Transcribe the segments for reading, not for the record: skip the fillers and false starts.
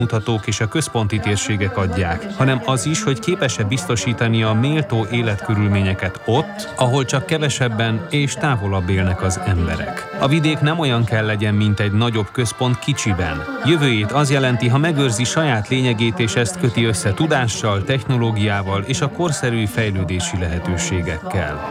mutatók és a központi térségek adják, hanem az is, hogy képes-e biztosítani a méltó életkörülményeket ott, ahol csak kevesebben és távolabb élnek az emberek. A vidék nem olyan kell legyen, mint egy nagyobb központ kicsiben. Jövőjét az jelenti, ha megőrzi saját lényegét és ezt köti össze tudással, technológiával és a korszerű fejlődési lehetőségekkel.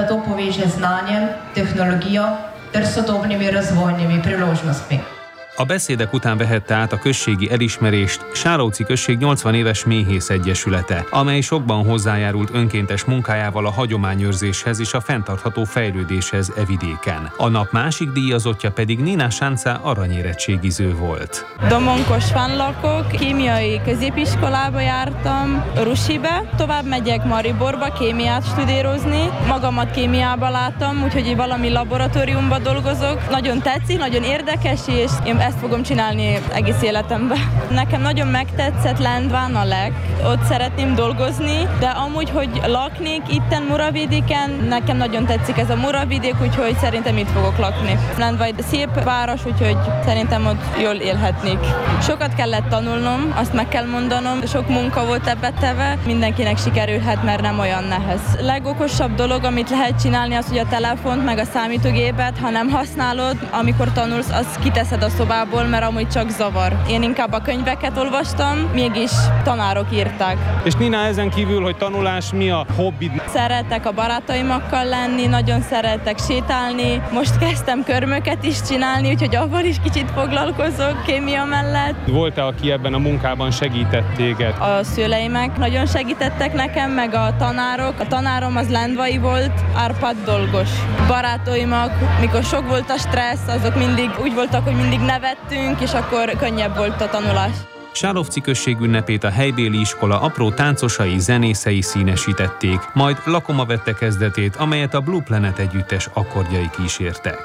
A beszédek után vehette át a községi elismerést Sáróczi község 80 éves méhész egyesülete, amely sokban hozzájárult önkéntes munkájával a hagyományőrzéshez és a fenntartható fejlődéshez e vidéken. A nap másik díjazottja pedig Nina Sánca aranyérettségiző volt. Domonkosfán lakok, kémiai középiskolába jártam, Rusibe, tovább megyek Mariborba kémiát studírozni, magamat kémiába látom, úgyhogy valami laboratóriumban dolgozok. Nagyon tetszik, nagyon érdekes, és én ezt fogom csinálni egész életemben. Nekem nagyon megtetszett Lendván a ott szeretném dolgozni, de amúgy, hogy laknék itten Muravidéken, nekem nagyon tetszik ez a Muravidék, úgyhogy szerintem itt fogok lakni. Lendván egy szép város, úgyhogy szerintem ott jól élhetnék. Sokat kellett tanulnom, azt meg kell mondanom, sok munka volt ebbe teve, mindenkinek sikerülhet, mert nem olyan nehéz. Legokosabb dolog, amit lehet csinálni, az, hogy a telefont meg a számítógépet, ha nem használod, amikor tanulsz, azt kiteszed a szobából, mert amúgy csak zavar. Én inkább a könyveket olvastam, mégis tanárok írták. És Nina, ezen kívül, hogy tanulás, mi a hobbid? Szeretek a barátaimokkal lenni, nagyon szeretek sétálni. Most kezdtem körmöket is csinálni, úgyhogy avval is kicsit foglalkozok kémia mellett. Volt-e, aki ebben a munkában segített téged? A szüleimek nagyon segítettek nekem, meg a tanárok. A tanárom az lendvai volt, Árpád dolgos. Barátaimak, mikor sok volt a stressz, azok mindig úgy voltak, hogy mindig nevettünk, és akkor könnyebb volt a tanulás. Sárovci község ünnepét a helybéli iskola apró táncosai, zenészei színesítették, majd Lakoma vette kezdetét, amelyet a Blue Planet együttes akkordjai kísértek.